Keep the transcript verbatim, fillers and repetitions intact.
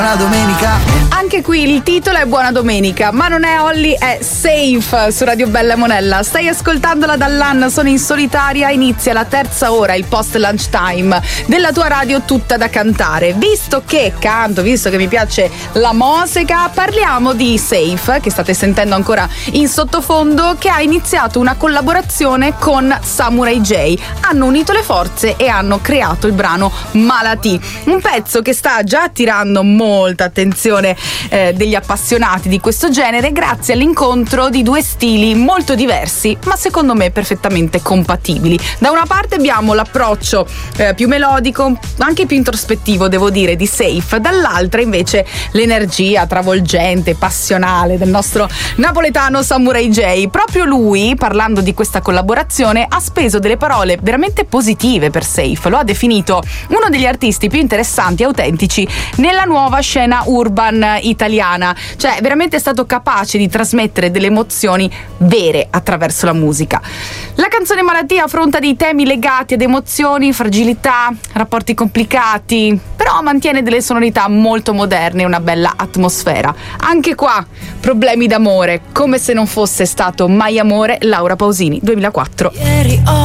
Buona domenica. Anche qui il titolo è Buona domenica, ma non è Olly, è Safe su Radio Bella Monella. Stai ascoltandola dall'anno, sono in solitaria, inizia la terza ora, il post lunch time della tua radio tutta da cantare. Visto che canto, visto che mi piace la musica, parliamo di Safe, che state sentendo ancora in sottofondo, che ha iniziato una collaborazione con Samurai J. Hanno unito le forze e hanno creato il brano Malati, un pezzo che sta già attirando molta attenzione eh, degli appassionati di questo genere grazie all'incontro di due stili molto diversi, ma secondo me perfettamente compatibili. Da una parte abbiamo l'approccio eh, più melodico, anche più introspettivo devo dire, di Safe, dall'altra invece l'energia travolgente, passionale del nostro napoletano Samurai J. Proprio lui, parlando di questa collaborazione, ha speso delle parole veramente positive per Safe. Lo ha definito uno degli artisti più interessanti e autentici nella nuova scena urban italiana, cioè veramente è stato capace di trasmettere delle emozioni vere attraverso la musica. La canzone Malattia affronta dei temi legati ad emozioni, fragilità, rapporti complicati, però mantiene delle sonorità molto moderne e una bella atmosfera. Anche qua problemi d'amore, come se non fosse stato mai amore. Laura Pausini, duemilaquattro.